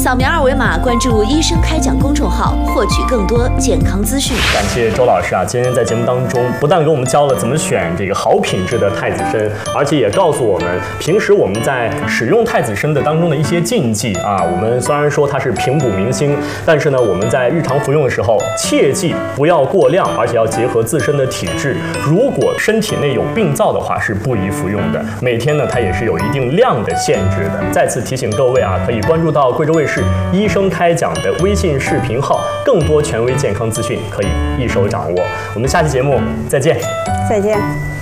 扫描2维码关注医生开讲公众号，获取更多健康资讯。 感谢周老师啊，今天在节目当中不但给我们教了怎么选这个好品质的太子参，而且也告诉我们平时我们在使用太子参的当中的一些禁忌啊。我们虽然说它是平补明星，但是呢，我们在日常服用的时候切记不要过量，而且要结合自身的体质。如果身体内有病灶的话，是不宜服用的。每天呢，它也是有一定量的限制的。再次提醒各位啊，可以关注到贵州卫视医生开讲的微信视频号，更多权威健康资讯可以一手掌握。我们下期节目再见。 再见。